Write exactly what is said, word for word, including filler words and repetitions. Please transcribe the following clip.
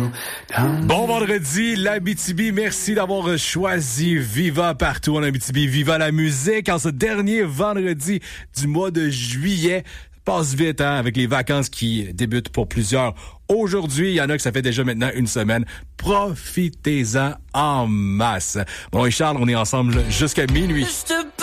Bon vendredi, l'Abitibi, merci d'avoir choisi Viva partout en Abitibi. Viva la musique en ce dernier vendredi du mois de juillet. Passe vite, hein, avec les vacances qui débutent pour plusieurs. Aujourd'hui, il y en a que ça fait déjà maintenant une semaine. Profitez-en en masse. Bon, et Charles, on est ensemble jusqu'à minuit.